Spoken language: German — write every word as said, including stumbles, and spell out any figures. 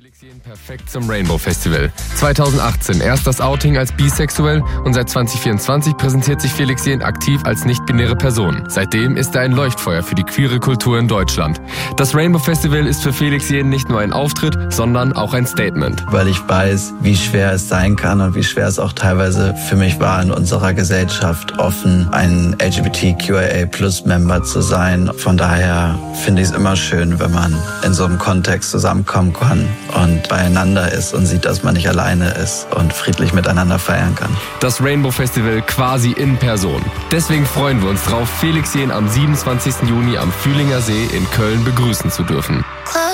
Felix Jähn perfekt zum Rainbow Festival. zweitausendachtzehn erst das Outing als bisexuell und seit zwanzig vierundzwanzig präsentiert sich Felix Jähn aktiv als nicht-binäre Person. Seitdem ist er ein Leuchtfeuer für die queere Kultur in Deutschland. Das Rainbow Festival ist für Felix Jähn nicht nur ein Auftritt, sondern auch ein Statement. Weil ich weiß, wie schwer es sein kann und wie schwer es auch teilweise für mich war, in unserer Gesellschaft offen ein L G B T Q I A Plus Member zu sein. Von daher finde ich es immer schön, wenn man in so einem Kontext zusammenkommen kann und beieinander ist und sieht, dass man nicht alleine ist und friedlich miteinander feiern kann. Das Rainbow Festival quasi in Person. Deswegen freuen wir uns drauf, Felix Jähn am siebenundzwanzigsten Juni am Fühlinger See in Köln begrüßen zu dürfen.